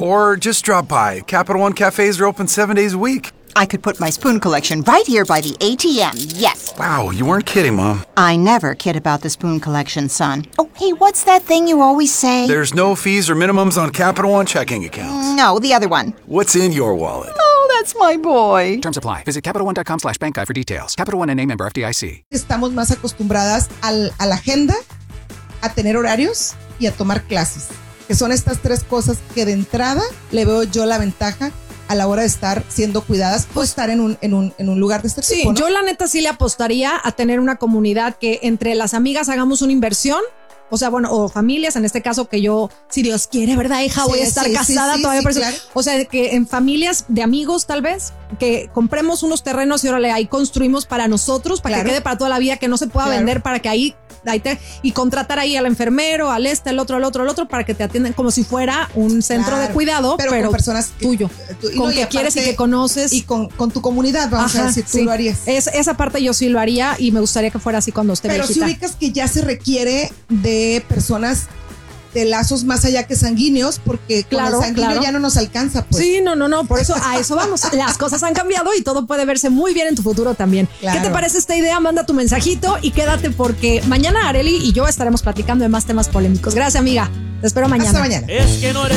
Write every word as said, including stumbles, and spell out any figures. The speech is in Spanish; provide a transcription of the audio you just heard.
Or just drop by. Capital One cafes are open seven days a week. I could put my spoon collection right here by the A T M, yes. Wow, you weren't kidding, Mom. I never kid about the spoon collection, son. Oh, hey, what's that thing you always say? There's no fees or minimums on Capital One checking accounts. No, the other one. What's in your wallet? Oh, that's my boy. Terms apply. Visit CapitalOne.com slash bank guide for details. Capital One N A member F D I C. Estamos más acostumbradas al, a la agenda, a tener horarios y a tomar clases. Que son estas tres cosas que de entrada le veo yo la ventaja a la hora de estar siendo cuidadas o estar en un, en un, en un lugar de este Sí, tipo, ¿no? yo la neta sí le apostaría a tener una comunidad que entre las amigas hagamos una inversión. O sea, bueno, o familias, en este caso que yo, si Dios quiere, ¿verdad, hija? Voy Sí, a estar sí, casada sí, sí, todavía. sí, por eso. claro. O sea, que en familias de amigos, tal vez, que compremos unos terrenos y órale, ahí construimos para nosotros, para Claro. que quede para toda la vida, que no se pueda Claro. vender, para que ahí, ahí te, y contratar ahí al enfermero, al este, al otro, al otro, al otro, para que te atiendan como si fuera un centro Claro, de cuidado, pero pero, con personas que- tuyo, tú- y con no, y que aparte- quieres y que conoces. Y con, con tu comunidad, vamos Ajá, a decir, tú sí. lo harías. Es, esa parte yo sí lo haría y me gustaría que fuera así cuando esté Pero si viejita. ubicas que ya se requiere de personas de lazos más allá que sanguíneos, porque Claro, con el sanguíneo claro. ya no nos alcanza, pues. Sí, no, no, no, por eso a eso vamos. Las cosas han cambiado y todo puede verse muy bien en tu futuro también. Claro. ¿Qué te parece esta idea? Manda tu mensajito y quédate porque mañana Arely y yo estaremos platicando de más temas polémicos. Gracias, amiga. Te espero mañana. Hasta mañana. Es que no eres